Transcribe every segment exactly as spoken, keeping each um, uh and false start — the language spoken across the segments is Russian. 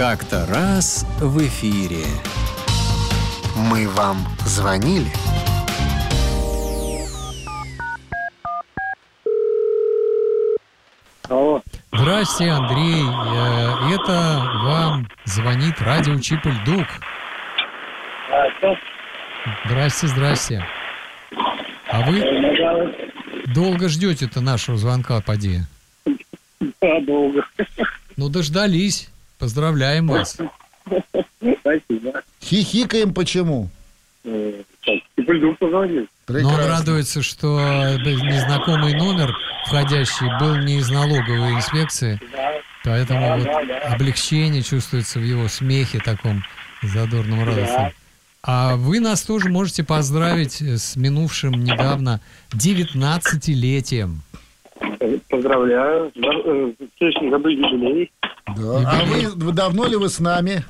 Как-то раз в эфире. Мы вам звонили? Алло. Здрасте, Андрей. Э, Это вам звонит радио Чип и Дук. А, что? Здрасте, здрасте. А вы долго ждете-то нашего звонка, поди? Да, долго. Ну, дождались. Поздравляем вас. Спасибо. Хихикаем почему? Э, Так, Чип-и-Дук позвонил. Но он радуется, что незнакомый номер входящий был не из налоговой инспекции, поэтому Да, вот да, да. облегчение чувствуется в его смехе таком задорном, радостном. А вы нас тоже можете поздравить с минувшим недавно девятнадцатилетием. Э, Поздравляю. За- э, В следующем году юбилей. Да. А вы, вы давно ли вы с нами?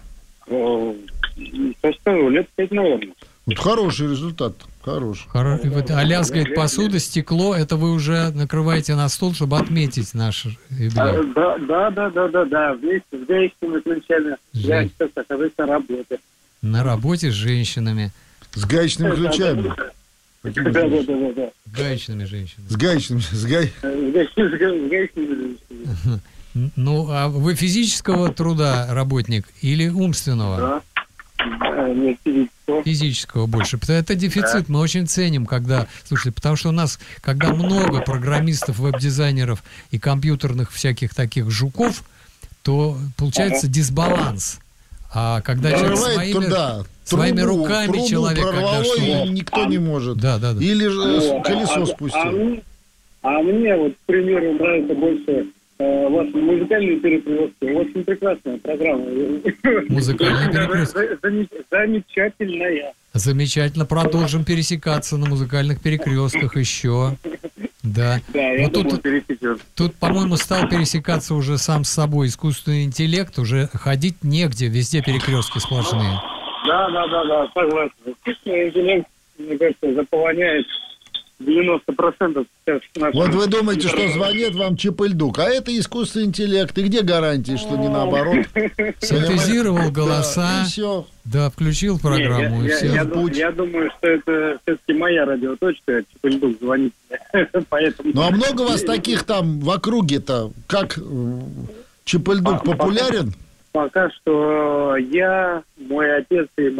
Э, Кажется, лет пять, наверное. Вот хороший результат, хороший. Хоро- и вот, а лязгает посуда, стекло, это вы уже накрываете на стол, чтобы отметить наш А, юбилей. Да, да, да, да, да, да. Вместе с гаечным изначально. Я Жесть. сейчас оказываюсь на работе. На работе с женщинами, С гаечными ключами. Да, да, да, да, да. гаечными женщинами. С гаечными, с гай... Э, С гаечным- с га- с гаечным изначально. Н- Ну, а вы физического труда работник или умственного? Да. Э, Нет, физического. Физического больше. Потому Это дефицит. Мы очень ценим, когда... Слушайте, потому что у нас, когда много программистов, веб-дизайнеров и компьютерных всяких таких жуков, то получается дисбаланс. А когда человек Прорывает своими, туда. своими Трубу- руками трубу человек, когда прорвало, что-то... и никто не может. Да, да, да. Или же Вот, колесо а- а- спустил. А, мне, а мне вот, к примеру, нравится больше э, ваши музыкальные перекрестки. Очень прекрасная программа. Музыкальные перекрестки. За- за- Замечательная. Замечательно. Продолжим пересекаться на музыкальных перекрестках еще. Да. Да, я Вот думаю, тут, пересечем. тут, по-моему, стал пересекаться уже сам с собой искусственный интеллект. Уже ходить негде. Везде перекрестки сплошные. Да, да, да, да, согласен. Искусственный интеллект, мне кажется, заполоняет девяносто процентов сейчас нашего... Вот вы думаете, что звонит вам Чип-и-Дук, а это искусственный интеллект. И где гарантии, что не наоборот? Синтезировал голоса. И все. Да, включил Не, программу. я, и я- все. я ду- я думаю, что это все-таки моя радиоточка, Чип-и-Дук звонит мне. Поэтому... Ну а много вас таких там в округе-то? Как э, Чип-и-Дук А, популярен? Пока что я, мой отец и